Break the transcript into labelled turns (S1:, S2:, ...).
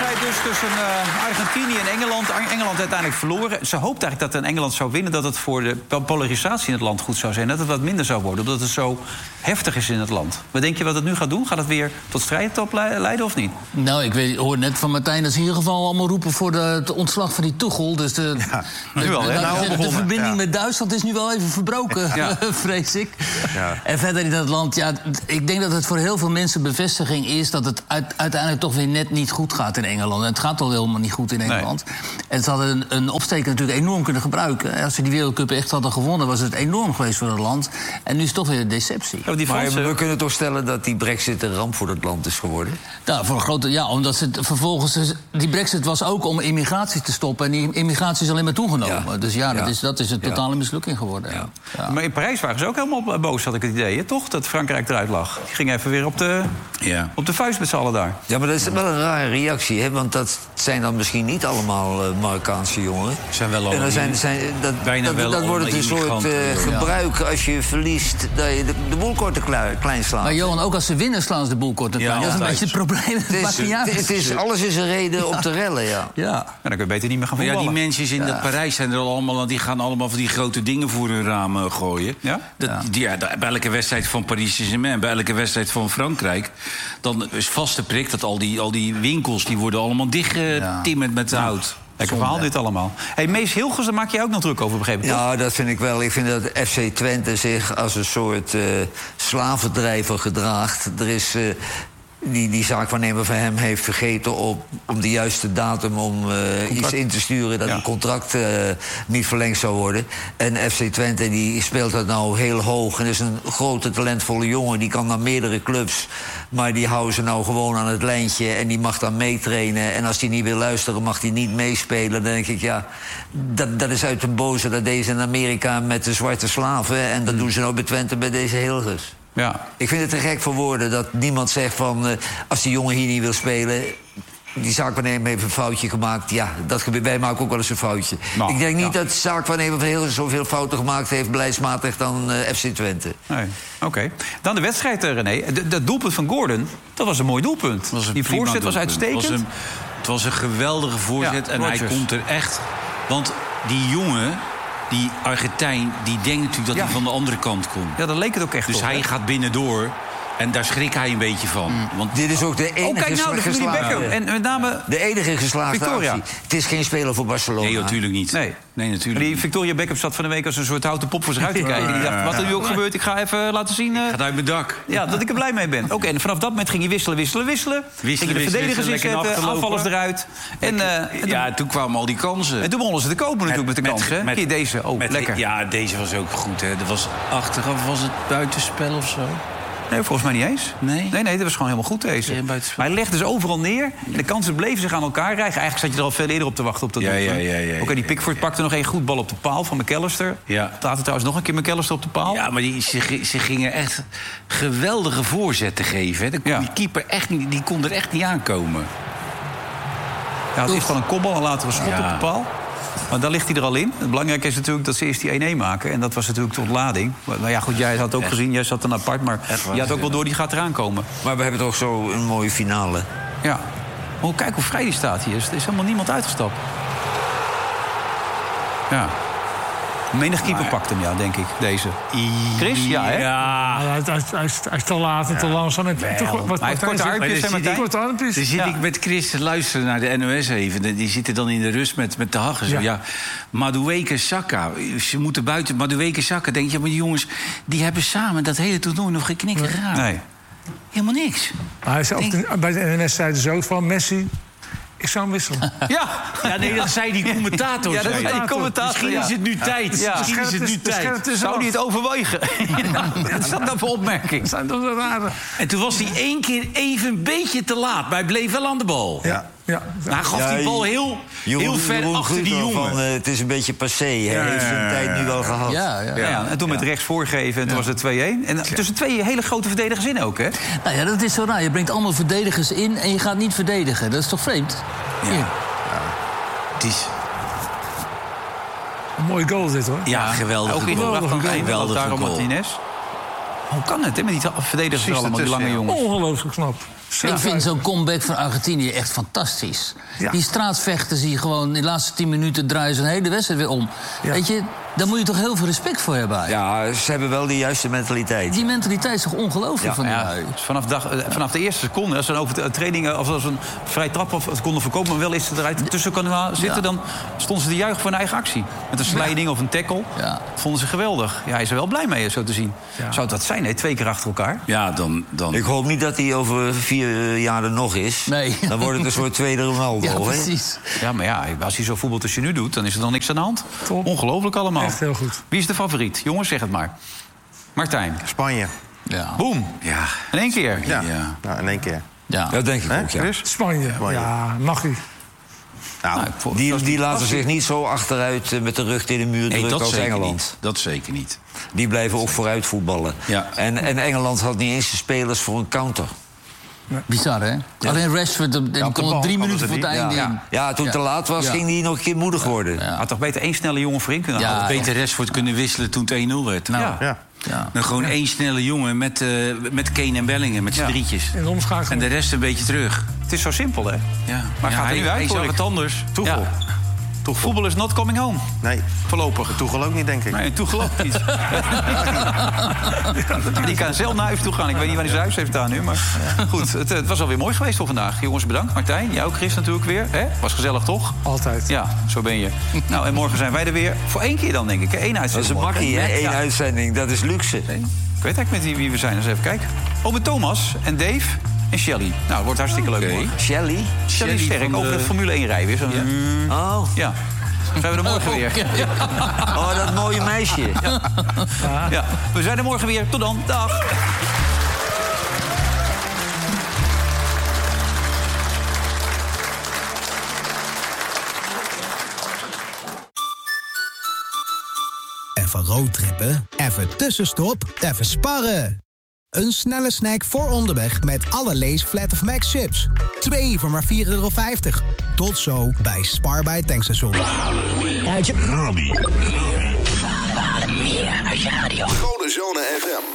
S1: wedstrijd dus tussen Argentinië en Engeland. Engeland uiteindelijk verloren. Ze hoopt eigenlijk dat Engeland zou winnen... dat het voor de polarisatie in het land goed zou zijn. Dat het wat minder zou worden, omdat het zo heftig is in het land. Wat denk je wat het nu gaat doen? Gaat het weer tot strijd leiden of niet?
S2: Nou, ik hoor net van Martijn dat ze in ieder geval allemaal roepen... voor het ontslag van die Tuchel. Dus de verbinding met Duitsland is nu wel even verbroken, vrees ik. Ja. En verder in dat land, ik denk dat het voor heel veel mensen bevestiging is... dat het uiteindelijk toch weer net niet goed gaat in Engeland. En het gaat al helemaal niet goed in Engeland. Nee. En ze hadden een opsteker natuurlijk enorm kunnen gebruiken. Als ze die Wereldcup echt hadden gewonnen, was het enorm geweest voor het land. En nu is het toch weer een deceptie.
S3: Maar we kunnen toch stellen dat die brexit een ramp voor het land is geworden?
S2: Nou, voor een grote, omdat ze vervolgens... Die brexit was ook om immigratie te stoppen. En die immigratie is alleen maar toegenomen. Ja. Dus dat is een totale mislukking geworden. Ja. Ja.
S1: Maar in Parijs waren ze ook helemaal boos, had ik het idee. Hè? Toch, dat Frankrijk eruit lag. Die ging even weer op de vuist met z'n allen daar.
S3: Ja, maar dat is wel een rare reactie. Hè? Want dat zijn dan misschien niet allemaal Marokkaanse jongeren.
S4: Zijn wel allemaal.
S3: Dat wordt het een soort gebruik als je verliest... dat je de boel kort klein slaat.
S2: Maar Johan, ook als ze winnen slaan ze de boel kort klein. Dat is een beetje het probleem.
S3: Alles is een reden om te rellen, ja.
S1: Dan kun je beter niet meer gaan voetballen.
S4: Ja, die mensen in Parijs zijn er allemaal... die gaan allemaal van die grote dingen voor hun ramen gooien. Ja? Bij elke wedstrijd van Paris Saint-Germain... bij elke wedstrijd van Frankrijk... dan is vaste prik dat al die winkels... die worden allemaal dichtgetimmerd met hout.
S1: Lekker verhaal dit allemaal. Hey, Mees Hilgers, daar maak je ook nog druk over, begrepen?
S3: Ja, dat vind ik wel. Ik vind dat FC Twente zich als een soort slavendrijver gedraagt. Er is... Die zaakwaarnemer van hem heeft vergeten om de juiste datum... om iets in te sturen dat een contract niet verlengd zou worden. En FC Twente die speelt dat nou heel hoog. En is een grote, talentvolle jongen. Die kan naar meerdere clubs. Maar die houden ze nou gewoon aan het lijntje. En die mag dan meetrainen. En als hij niet wil luisteren, mag hij niet meespelen. Dan denk ik, dat is uit een boze. Dat deed ze in Amerika met de zwarte slaven. En dat doen ze nou bij Twente bij deze Hilgers.
S1: Ja.
S3: Ik vind het te gek voor woorden dat niemand zegt van... als die jongen hier niet wil spelen... die zaakwaarnemer heeft een foutje gemaakt. Ja, dat gebeurt. Wij maken ook wel eens een foutje. Ik denk niet dat de zaakwaarnemer van heel zoveel fouten gemaakt heeft... beleidsmatig dan FC Twente.
S1: Nee. Oké. Dan de wedstrijd, René. Dat doelpunt van Gordon, dat was een mooi doelpunt. Die voorzet was uitstekend.
S4: Het was een geweldige voorzet en hij komt er echt... Want die jongen... Die Argentijn, die denkt natuurlijk dat hij van de andere kant komt.
S1: Ja, dat leek het ook echt.
S4: Dus hij gaat binnendoor en daar schrikt hij een beetje van. Want
S3: dit is ook de enige
S1: geslaagde. En met name
S3: de enige geslaagde actie. Het is geen speler voor Barcelona.
S4: Nee, natuurlijk niet. Nee, natuurlijk.
S1: Die Victoria Beckham zat van de week als een soort houten pop voor zich uit te kijken. Die dacht, wat er nu ook gebeurt, ik ga even laten zien...
S4: Gaat uit mijn dak.
S1: Ja, dat ik er blij mee ben. Oké, en vanaf dat moment ging hij wisselen. Ging hij de verdedigers inzetten, aanvallers eruit. En
S4: toen kwamen al die kansen.
S1: En toen begonnen ze te kopen natuurlijk met de kansen. Hier deze, lekker.
S4: Ja, deze was ook goed, hè. Dat was achteraf, was het buitenspel of zo?
S1: Nee, volgens mij niet eens.
S4: Nee,
S1: dat was gewoon helemaal goed, deze. Maar hij legde ze overal neer. En de kansen bleven zich aan elkaar rijgen. Eigenlijk zat je er al veel eerder op te wachten op dat doelpunt. Oké, die Pickford pakte nog één goed bal op de paal van McAllister. Ja. Later trouwens nog een keer McAllister op de paal.
S4: Ja, maar ze gingen echt geweldige voorzetten geven. Hè. Die keeper die kon er echt niet aankomen.
S1: Ja, het is van een kopbal en later een schot op de paal. Maar daar ligt hij er al in. Het belangrijke is natuurlijk dat ze eerst die 1-1 maken. En dat was natuurlijk de ontlading. Maar ja, goed, jij had het ook gezien. Jij zat dan apart. Maar je had ook wel door, die gaat eraan komen.
S3: Maar we hebben toch zo een mooie finale.
S1: Ja. Maar kijk hoe vrij die staat hier. Er is helemaal niemand uitgestapt. Ja. Menig keeper pakt hem, denk ik, deze. Chris, hè?
S5: Ja, hij is te laat en te langzaam.
S1: Hij heeft korte armpjes,
S4: Dan zit ik met Chris te luisteren naar de NOS even. Die zitten dan in de rust met de haggen. Ja. Madueke Saka. Ze moeten buiten Madueke Saka. Denk je, maar die jongens die hebben samen dat hele toernooi nog geen knik geraakt. Nee. Helemaal niks.
S5: Bij de NOS zeiden ze ook van Messi... Ik zou hem wisselen.
S4: Dat zei die commentator.
S1: Ja, dat zei die commentator.
S4: Misschien is het nu tijd. Ja. Misschien is het nu tijd.
S1: Zou die het overwegen? Dat is dan voor opmerking. Dat zijn toch zo rare.
S4: En toen was hij 1 keer even een beetje te laat. Maar hij bleef wel aan de bal.
S5: Ja.
S4: Hij gaf die bal heel ver achter die jongen.
S3: Het is een beetje passé. Hij heeft zijn tijd nu wel gehad.
S1: Ja. En toen met rechts voorgeven en toen was het 2-1. En tussen twee hele grote verdedigers in ook, hè?
S2: Nou ja, dat is zo raar. Je brengt allemaal verdedigers in en je gaat niet verdedigen. Dat is toch vreemd?
S4: Ja. Het is...
S5: Een mooie goal dit, hoor.
S4: Ja, geweldig.
S1: Ook in de geweldige
S4: goal.
S1: Martinez. Hoe kan het, hè? Met die verdedigers allemaal, die lange jongens.
S5: Ongelooflijk knap.
S2: Ik vind zo'n comeback van Argentinië echt fantastisch. Ja. Die straatvechten zie je gewoon in de laatste 10 minuten draaien ze een hele wedstrijd weer om. Ja. Weet je, daar moet je toch heel veel respect voor hebben.
S3: Ja, ze hebben wel de juiste mentaliteit.
S2: Die mentaliteit is toch ongelooflijk van die lui.
S1: Vanaf de eerste seconde, als ze over trainingen of als een vrij trap of konden voorkomen, maar wel eens eruit tussen kunnen zitten, dan stonden ze te juichen voor een eigen actie. Met een sliding of een tackle. Ja. Vonden ze geweldig. Ja, hij is er wel blij mee, zo te zien. Ja. Zou dat zijn, hè? 2 keer achter elkaar?
S4: Ja, dan...
S3: Ik hoop niet dat hij over 4 jaar er nog is.
S2: Nee.
S3: Dan wordt het een soort tweede Ronaldo.
S2: Ja, precies.
S1: Ja, maar ja, als hij zo voetbalt als je nu doet, dan is er dan niks aan de hand. Top. Ongelooflijk allemaal.
S5: Echt heel goed.
S1: Wie is de favoriet? Jongens, zeg het maar. Martijn.
S6: Spanje.
S1: Ja. Boom. Ja. In 1 keer?
S6: Ja, in 1 keer.
S3: Ja, dat denk ik ook, ja.
S5: Spanje. Ja, mag hij.
S3: Nou, die laten zich niet zo achteruit met de rug tegen de muur drukken als Engeland.
S4: Niet. Dat zeker niet.
S3: Die blijven ook vooruit voetballen. Ja. En Engeland had niet eens de spelers voor een counter.
S2: Bizar, hè? Ja. Alleen Rashford kon 3 minuten voor het einde in.
S3: Ja, toen te laat was, ging hij nog een keer moedig worden.
S1: Ja. Had toch beter 1 snelle jongen voorin kunnen halen?
S4: Had beter Rashford kunnen wisselen toen het 1-0 werd.
S2: Nou,
S4: Ja. Dan gewoon 1 snelle jongen met Kane en Bellingham, met z'n drietjes. En de rest een beetje terug.
S1: Het is zo simpel, hè?
S4: Ja.
S1: Maar gaat er nu uit?
S4: Hij zag het anders.
S1: Tuchel. Voetbal is not coming home.
S6: Nee.
S1: Voorlopig.
S6: Tuchel ook niet, denk ik.
S1: Nee, Tuchel ook niet. Die kan zelf naar huis toe gaan. Ik weet niet waar hij zijn huis heeft staan nu. Maar goed, het was alweer mooi geweest voor vandaag. Jongens, bedankt. Martijn, jij ook, Chris natuurlijk weer. Hè? Was gezellig, toch?
S5: Altijd.
S1: Ja, zo ben je. Nou, en morgen zijn wij er weer. Voor 1 keer dan, denk ik. 1 uitzending.
S3: Dat is een makkie, hè? 1 uitzending. Dat is luxe.
S1: Ik weet eigenlijk met wie we zijn. Dus even kijken. Met Thomas en Dave... en Shelly. Nou, het wordt hartstikke leuk, hoor.
S3: Shelly
S1: Sterk, over het Formule 1 rijden weer.
S3: Oh.
S1: Ja. Zijn we er morgen weer.
S3: Oh, dat mooie meisje.
S1: Ja. We zijn er morgen weer. Tot dan. Dag.
S7: Even roadtrippen, even tussenstop, even sparren. Een snelle snack voor onderweg met alle Lay's Flat of Max chips. 2 voor maar €4,50. Tot zo bij Spar bij het tankstation.
S8: Schone Zone FM.